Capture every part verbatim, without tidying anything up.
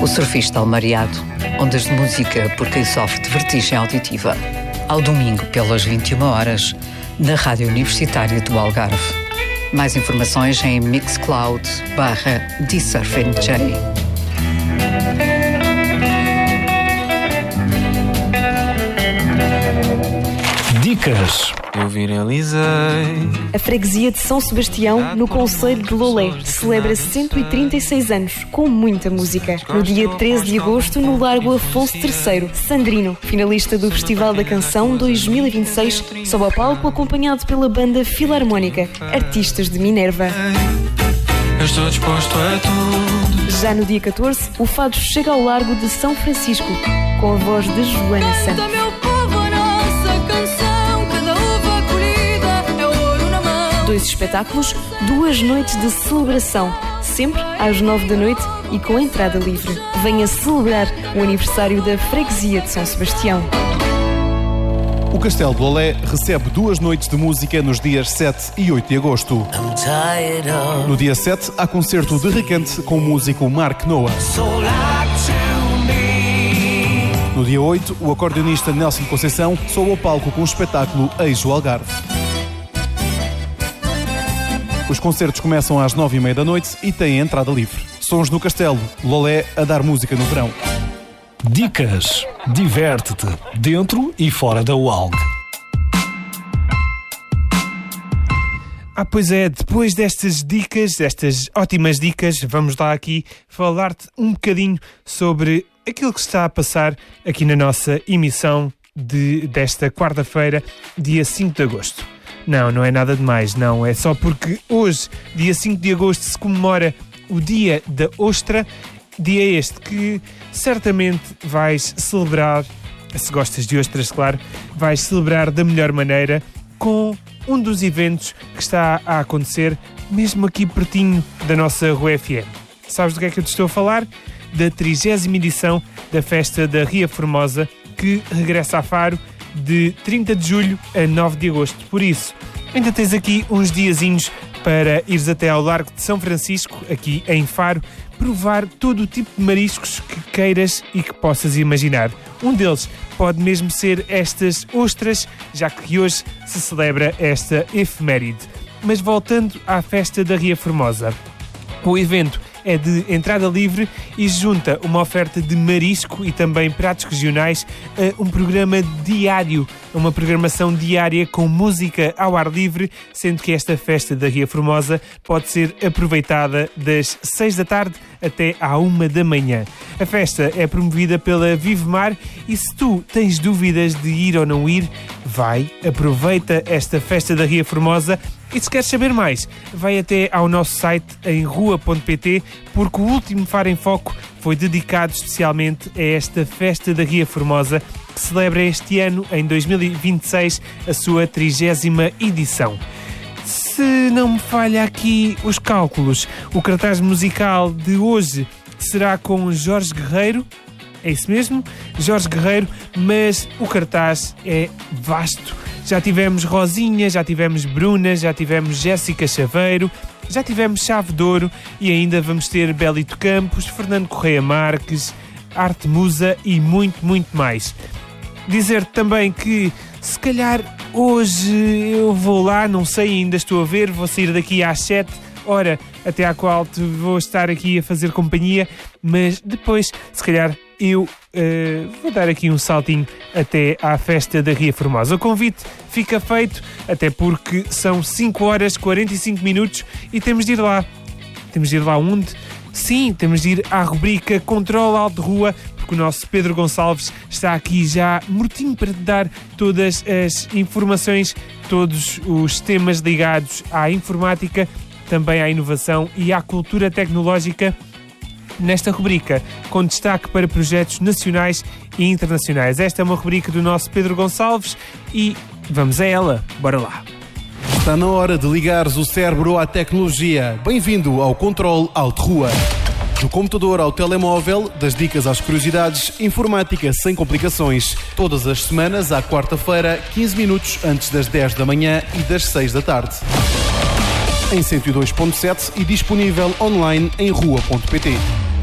O Surfista Almariado, ondas de música por quem sofre de vertigem auditiva. Ao domingo, pelas vinte e uma horas, na Rádio Universitária do Algarve. Mais informações em Mixcloud barra DSurfNJ. Dicas. Eu viralizei. A freguesia de São Sebastião, no concelho de Lolé, celebra cento e trinta e seis anos, com muita música. No dia treze de agosto, no Largo Afonso terceiro, Sandrino, finalista do Festival da Canção dois mil e vinte e seis, sob ao palco acompanhado pela banda Filarmónica, artistas de Minerva. Eu estou disposto a tudo. Já no dia catorze, o fado chega ao Largo de São Francisco, com a voz de Joana Santos. Dois espetáculos, duas noites de celebração, sempre às nove da noite e com entrada livre. Venha celebrar o aniversário da freguesia de São Sebastião. O Castelo de Lolé recebe duas noites de música nos dias sete e oito de agosto. No dia sete, há concerto de requinte com o músico Mark Noah. No dia oito, o acordeonista Nelson Conceição sobe ao palco com o espetáculo Eixo Algarve. Os concertos começam às nove e meia da noite e têm entrada livre. Sons no Castelo, Lolé a dar música no verão. Dicas. Diverte-te, dentro e fora da U A L G. Ah, pois é, depois destas dicas, destas ótimas dicas, vamos lá aqui falar-te um bocadinho sobre aquilo que está a passar aqui na nossa emissão de, desta quarta-feira, dia cinco de agosto. Não, não é nada demais, não. É só porque hoje, dia cinco de agosto, se comemora o Dia da Ostra. Dia este que certamente vais celebrar, se gostas de ostras, claro, vais celebrar da melhor maneira com um dos eventos que está a acontecer mesmo aqui pertinho da nossa Rua F M. Sabes do que é que eu te estou a falar? Da trigésima edição da Festa da Ria Formosa, que regressa a Faro de trinta de julho a nove de agosto. Por isso, ainda tens aqui uns diazinhos para ires até ao Largo de São Francisco, aqui em Faro, provar todo o tipo de mariscos que queiras e que possas imaginar. Um deles pode mesmo ser estas ostras, já que hoje se celebra esta efeméride. Mas voltando à Festa da Ria Formosa, o evento é de entrada livre e junta uma oferta de marisco e também pratos regionais a um programa diário, uma programação diária com música ao ar livre, sendo que esta Festa da Ria Formosa pode ser aproveitada das seis da tarde até à uma da manhã. A festa é promovida pela Vivemar e se tu tens dúvidas de ir ou não ir, vai, aproveita esta Festa da Ria Formosa. E se queres saber mais, vai até ao nosso site em rua ponto pt, porque o último Faro em Foco foi dedicado especialmente a esta Festa da Ria Formosa, que celebra este ano, em dois mil e vinte e seis, a sua trigésima edição. Se não me falha aqui os cálculos, o cartaz musical de hoje será com Jorge Guerreiro. É isso mesmo, Jorge Guerreiro, mas o cartaz é vasto. Já tivemos Rosinha, já tivemos Bruna, já tivemos Jéssica Chaveiro, já tivemos Chave de Ouro e ainda vamos ter Belito Campos, Fernando Correia Marques, Arte Musa e muito, muito mais. Dizer-te também que se calhar hoje eu vou lá, não sei, ainda estou a ver, vou sair daqui às sete, hora até à qual te vou estar aqui a fazer companhia, mas depois, se calhar, eu uh, vou dar aqui um saltinho até à Festa da Ria Formosa. O convite fica feito, até porque são cinco horas e quarenta e cinco minutos e temos de ir lá. Temos de ir lá onde? Sim, temos de ir à rubrica Controle Alto de Rua, porque o nosso Pedro Gonçalves está aqui já mortinho para te dar todas as informações, todos os temas ligados à informática, também à inovação e à cultura tecnológica, nesta rubrica, com destaque para projetos nacionais e internacionais. Esta é uma rubrica do nosso Pedro Gonçalves e vamos a ela. Bora lá. Está na hora de ligares o cérebro à tecnologia. Bem-vindo ao Controle Alto Rua. Do computador ao telemóvel, das dicas às curiosidades, informática sem complicações. Todas as semanas, à quarta-feira, quinze minutos antes das dez da manhã e das seis da tarde. Em cento e dois ponto sete e disponível online em rua ponto pt.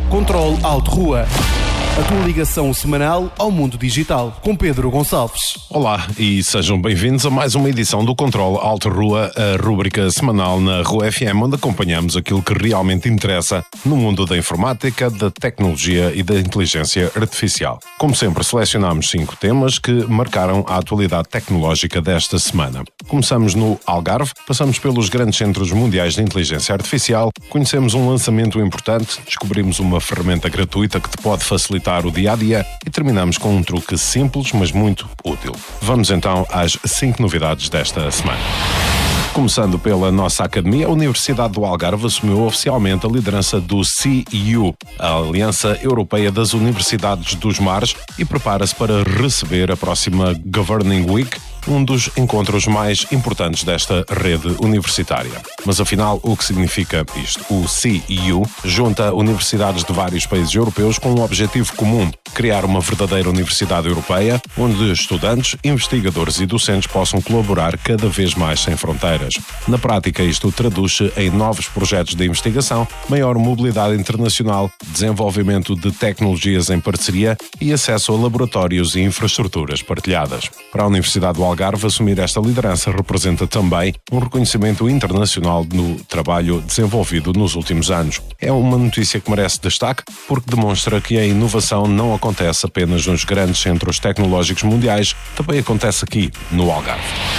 Controle Alto Rua. A tua ligação semanal ao mundo digital, com Pedro Gonçalves. Olá e sejam bem-vindos a mais uma edição do Controle Alto Rua, a rúbrica semanal na Rua F M, onde acompanhamos aquilo que realmente interessa no mundo da informática, da tecnologia e da inteligência artificial. Como sempre, selecionamos cinco temas que marcaram a atualidade tecnológica desta semana. Começamos no Algarve, passamos pelos grandes centros mundiais de inteligência artificial, conhecemos um lançamento importante, descobrimos uma ferramenta gratuita que te pode facilitar o dia-a-dia e terminamos com um truque simples, mas muito útil. Vamos então às cinco novidades desta semana. Começando pela nossa academia, a Universidade do Algarve assumiu oficialmente a liderança do C E U, a Aliança Europeia das Universidades dos Mares, e prepara-se para receber a próxima Governing Week, um dos encontros mais importantes desta rede universitária. Mas afinal, o que significa isto? O C E U junta universidades de vários países europeus com um objetivo comum: criar uma verdadeira universidade europeia, onde estudantes, investigadores e docentes possam colaborar cada vez mais sem fronteiras. Na prática, isto traduz-se em novos projetos de investigação, maior mobilidade internacional, desenvolvimento de tecnologias em parceria e acesso a laboratórios e infraestruturas partilhadas. Para a Universidade do Algarve, assumir esta liderança representa também um reconhecimento internacional no trabalho desenvolvido nos últimos anos. É uma notícia que merece destaque porque demonstra que a inovação não acontece apenas nos grandes centros tecnológicos mundiais, também acontece aqui, no Algarve.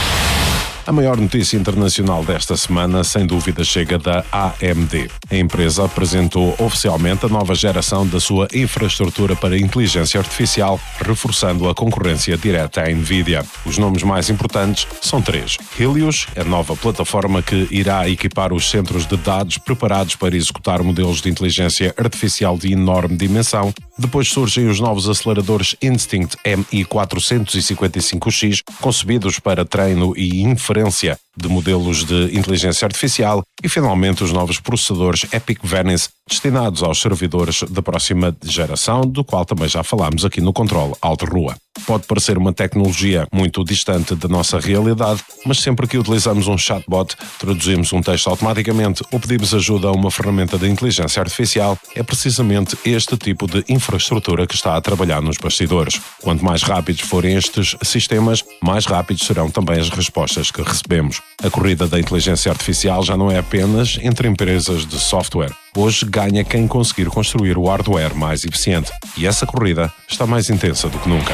A maior notícia internacional desta semana, sem dúvida, chega da A M D. A empresa apresentou oficialmente a nova geração da sua infraestrutura para inteligência artificial, reforçando a concorrência direta à Nvidia. Os nomes mais importantes são três. Helios, a nova plataforma que irá equipar os centros de dados preparados para executar modelos de inteligência artificial de enorme dimensão. Depois surgem os novos aceleradores Instinct M I quatrocentos e cinquenta e cinco X, concebidos para treino e inferência de modelos de inteligência artificial, e finalmente os novos processadores Epic Venice, destinados aos servidores da próxima geração, do qual também já falámos aqui no Controle Alto Rua. Pode parecer uma tecnologia muito distante da nossa realidade, mas sempre que utilizamos um chatbot, traduzimos um texto automaticamente ou pedimos ajuda a uma ferramenta de inteligência artificial, é precisamente este tipo de infraestrutura que está a trabalhar nos bastidores. Quanto mais rápidos forem estes sistemas, mais rápidos serão também as respostas que recebemos. A corrida da inteligência artificial já não é apenas entre empresas de software. Hoje ganha quem conseguir construir o hardware mais eficiente. E essa corrida está mais intensa do que nunca.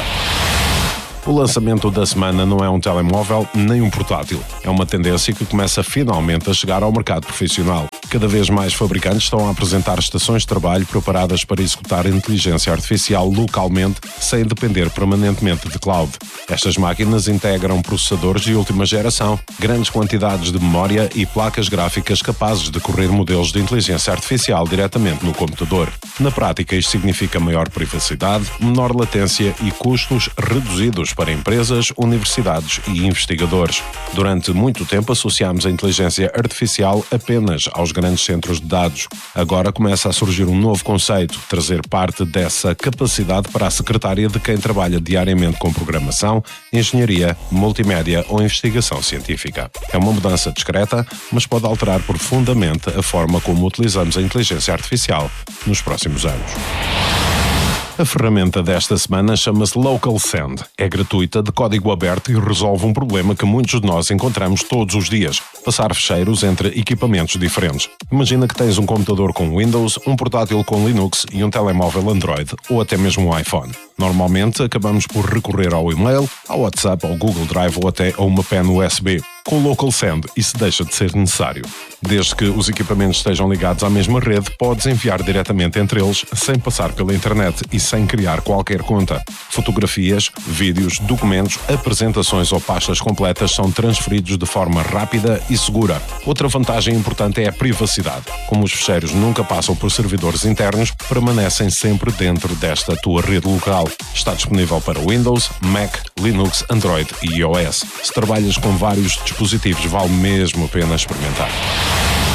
O lançamento da semana não é um telemóvel nem um portátil. É uma tendência que começa finalmente a chegar ao mercado profissional. Cada vez mais fabricantes estão a apresentar estações de trabalho preparadas para executar inteligência artificial localmente, sem depender permanentemente de cloud. Estas máquinas integram processadores de última geração, grandes quantidades de memória e placas gráficas capazes de correr modelos de inteligência artificial diretamente no computador. Na prática, isto significa maior privacidade, menor latência e custos reduzidos para empresas, universidades e investigadores. Durante muito tempo associámos a inteligência artificial apenas aos grandes centros de dados. Agora começa a surgir um novo conceito, trazer parte dessa capacidade para a secretária de quem trabalha diariamente com programação, engenharia, multimédia ou investigação científica. É uma mudança discreta, mas pode alterar profundamente a forma como utilizamos a inteligência artificial nos próximos anos. A ferramenta desta semana chama-se LocalSend. É gratuita, de código aberto e resolve um problema que muitos de nós encontramos todos os dias: passar ficheiros entre equipamentos diferentes. Imagina que tens um computador com Windows, um portátil com Linux e um telemóvel Android, ou até mesmo um iPhone. Normalmente acabamos por recorrer ao e-mail, ao WhatsApp, ao Google Drive ou até a uma pen U S B. Com o LocalSend, isso deixa de ser necessário. Desde que os equipamentos estejam ligados à mesma rede, podes enviar diretamente entre eles, sem passar pela internet e sem criar qualquer conta. Fotografias, vídeos, documentos, apresentações ou pastas completas são transferidos de forma rápida e segura. Outra vantagem importante é a privacidade. Como os ficheiros nunca passam por servidores internos, permanecem sempre dentro desta tua rede local. Está disponível para Windows, Mac, Linux, Android e iOS. Se trabalhas com vários dispositivos, vale mesmo a pena experimentar.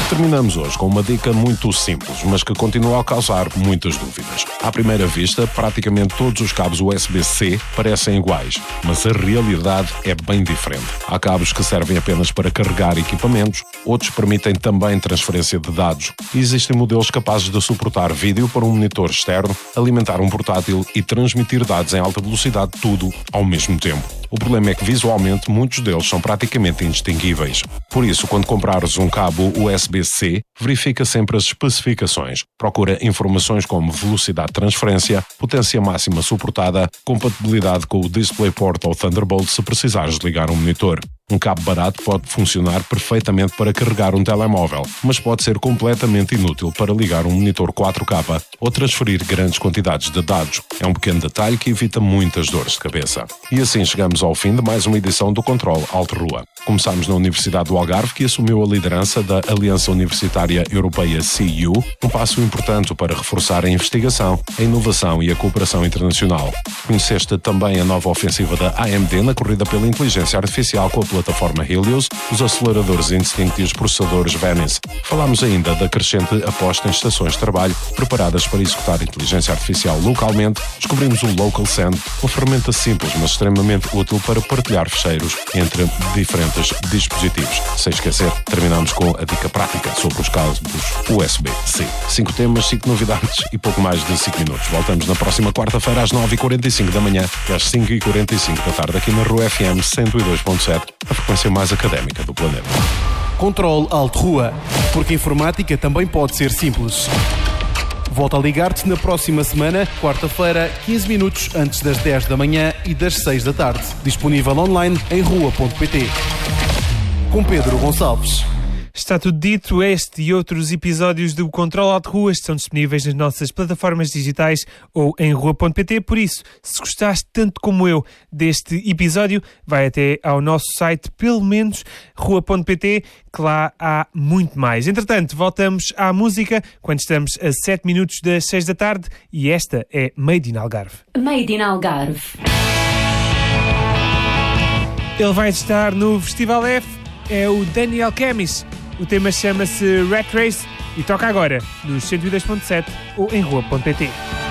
Terminamos hoje com uma dica muito simples, mas que continua a causar muitas dúvidas. À primeira vista, praticamente todos os cabos U S B C parecem iguais, mas a realidade é bem diferente. Há cabos que servem apenas para carregar equipamentos, outros permitem também transferência de dados. E existem modelos capazes de suportar vídeo para um monitor externo, alimentar um portátil e transmitir dados em alta velocidade, tudo ao mesmo tempo. O problema é que visualmente muitos deles são praticamente indistinguíveis. Por isso, quando comprares um cabo U S B C, verifica sempre as especificações. Procura informações como velocidade de transferência, potência máxima suportada, compatibilidade com o DisplayPort ou Thunderbolt se precisares ligar um monitor. Um cabo barato pode funcionar perfeitamente para carregar um telemóvel, mas pode ser completamente inútil para ligar um monitor quatro K ou transferir grandes quantidades de dados. É um pequeno detalhe que evita muitas dores de cabeça. E assim chegamos ao fim de mais uma edição do Controle Alto Rua. Começámos na Universidade do Algarve, que assumiu a liderança da Aliança Universitária Europeia C U, um passo importante para reforçar a investigação, a inovação e a cooperação internacional. Conheceste também a nova ofensiva da A M D na corrida pela inteligência artificial com a plataforma Helios, os aceleradores Instinct e os processadores Venice. Falámos ainda da crescente aposta em estações de trabalho preparadas para executar inteligência artificial localmente. Descobrimos o Local Send, uma ferramenta simples, mas extremamente útil para partilhar ficheiros entre diferentes dispositivos. Sem esquecer, terminamos com a dica prática sobre os cabos U S B C. Cinco temas, cinco novidades e pouco mais de cinco minutos. Voltamos na próxima quarta-feira às nove e quarenta e cinco da manhã e às cinco e quarenta e cinco da tarde aqui na Rua F M cento e dois ponto sete, a frequência mais académica do planeta. Controle Alto Rua, porque a informática também pode ser simples. Volto a ligar-te na próxima semana, quarta-feira, quinze minutos antes das dez da manhã e das seis da tarde. Disponível online em rua ponto pt. Com Pedro Gonçalves. Está tudo dito. Este e outros episódios do Controle Alto Rua estão disponíveis nas nossas plataformas digitais ou em rua ponto pt. Por isso, se gostaste tanto como eu deste episódio, vai até ao nosso site, pelo menos rua ponto pt, que lá há muito mais. Entretanto, voltamos à música quando estamos a sete minutos das seis da tarde e esta é Made in Algarve. Made in Algarve. Ele vai estar no Festival F, é o Daniel Camis. O tema chama-se Rat Race e toca agora nos cento e dois ponto sete ou em rua ponto pt.